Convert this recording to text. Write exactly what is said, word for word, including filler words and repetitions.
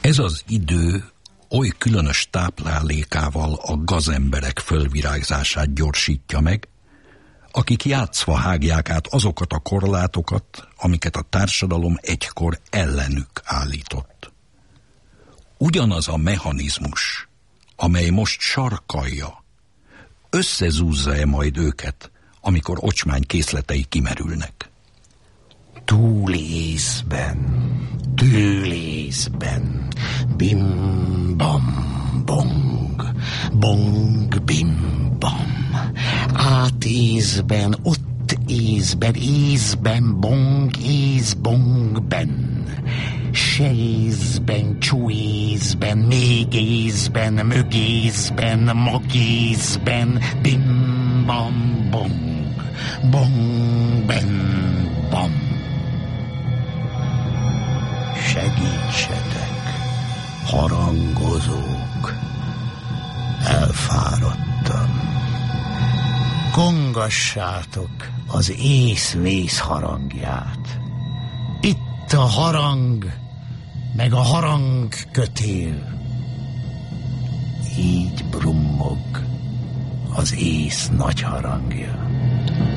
Ez az idő oly különös táplálékával a gazemberek fölvirágzását gyorsítja meg, akik játszva hágják át azokat a korlátokat, amiket a társadalom egykor ellenük állított. Ugyanaz a mechanizmus, amely most sarkalja, összezúzza-e majd őket, amikor ocsmány készletei kimerülnek? Túlészben, tőlészben, bim-bam, bong, bong-bim-bam, átészben, ott észben, észben, bong, ész, bong-ben, se észben, csúészben, még észben, mögészben, magészben, bim-bam, bong, bong-ben-bam. Segítsetek, harangozók, elfáradtam. Kongassátok az ész-vész harangját. Itt a harang, meg a harangkötél. Így brummog az ész nagy harangja.